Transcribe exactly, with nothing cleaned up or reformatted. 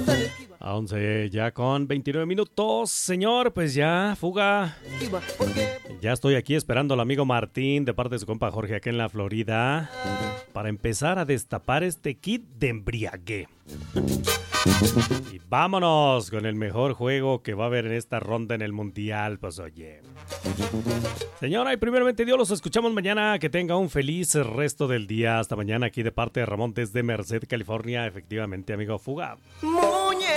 A once ya con veintinueve minutos, señor, pues ya, fuga. Ya estoy aquí esperando al amigo Martín de parte de su compa Jorge aquí en la Florida para empezar a destapar este kit de embriague. Y vámonos con el mejor juego que va a haber en esta ronda en el Mundial, pues oye. Señora, y primeramente Dios, los escuchamos mañana. Que tenga un feliz resto del día. Hasta mañana aquí de parte de Ramón desde Merced, California. Efectivamente, amigo, fuga.